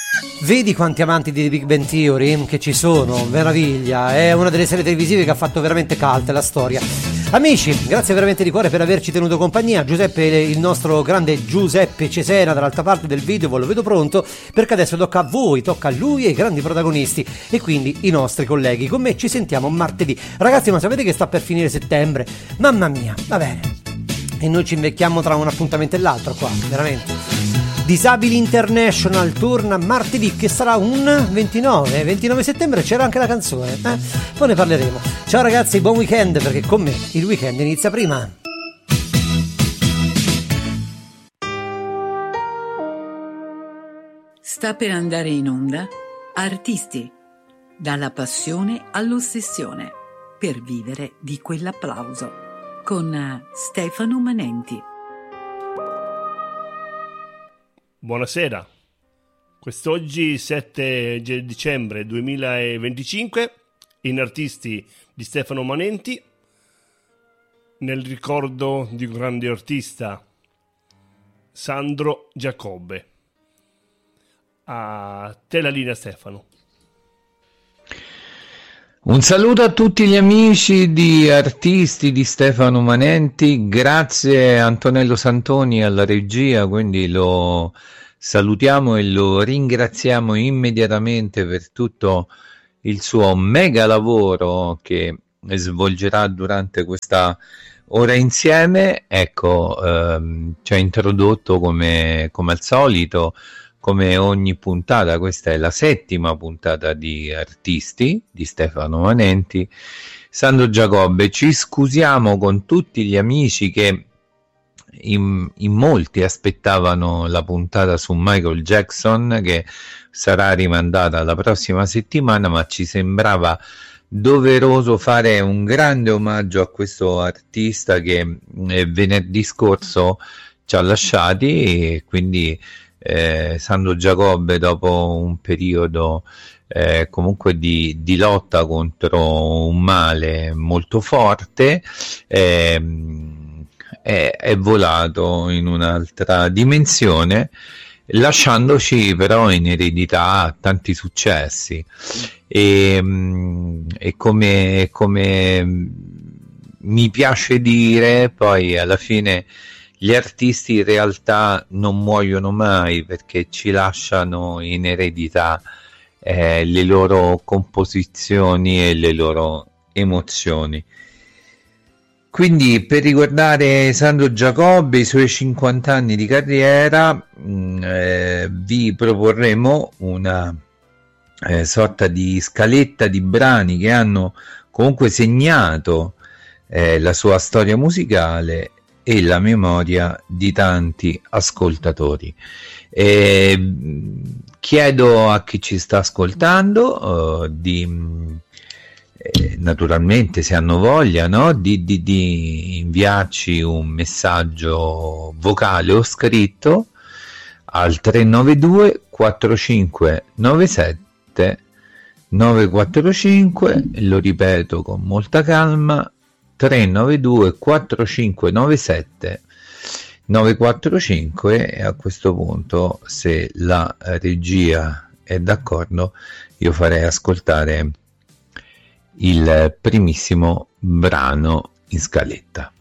Vedi quanti amanti di The Big Bang Theory che ci sono, meraviglia, è una delle serie televisive che ha fatto veramente cult la storia. Amici, grazie veramente di cuore per averci tenuto compagnia. Giuseppe, il nostro grande Giuseppe Cesena dall'altra parte del video, ve lo vedo pronto, perché adesso tocca a voi, tocca a lui e ai grandi protagonisti e quindi i nostri colleghi. Con me ci sentiamo martedì. Ragazzi, ma sapete che sta per finire settembre? Mamma mia, va bene. E noi ci invecchiamo tra un appuntamento e l'altro qua, veramente. Disabili International torna martedì, che sarà un 29 settembre, c'era anche la canzone, poi ne parleremo. Ciao ragazzi, buon weekend, perché con me il weekend inizia prima. Sta per andare in onda Artisti, dalla passione all'ossessione, per vivere di quell'applauso, con Stefano Manenti. Buonasera, quest'oggi 7 dicembre 2025, in Artisti di Stefano Manenti, nel ricordo di un grande artista, Sandro Giacobbe. A te la linea, Stefano. Un saluto a tutti gli amici di Artisti di Stefano Manenti, grazie Antonello Santoni alla regia, quindi lo salutiamo e lo ringraziamo immediatamente per tutto il suo mega lavoro che svolgerà durante questa ora insieme. Ecco, ci ha introdotto come al solito, come ogni puntata. Questa è la 7ª puntata di Artisti di Stefano Manenti, Sandro Giacobbe. Ci scusiamo con tutti gli amici che in molti aspettavano la puntata su Michael Jackson, che sarà rimandata la prossima settimana, ma ci sembrava doveroso fare un grande omaggio a questo artista che venerdì scorso ci ha lasciati, e quindi Sandro Giacobbe, dopo un periodo comunque di lotta contro un male molto forte, è volato in un'altra dimensione, lasciandoci però in eredità tanti successi, e come mi piace dire, poi alla fine gli artisti in realtà non muoiono mai, perché ci lasciano in eredità le loro composizioni e le loro emozioni. Quindi, per ricordare Sandro Giacobbe, i suoi 50 anni di carriera, vi proporremo una sorta di scaletta di brani che hanno comunque segnato la sua storia musicale e la memoria di tanti ascoltatori. Chiedo a chi ci sta ascoltando naturalmente, se hanno voglia, no, di inviarci un messaggio vocale o scritto al 392 4597 945, lo ripeto con molta calma, 392 4597 945, e a questo punto, se la regia è d'accordo, io farei ascoltare il primissimo brano in scaletta.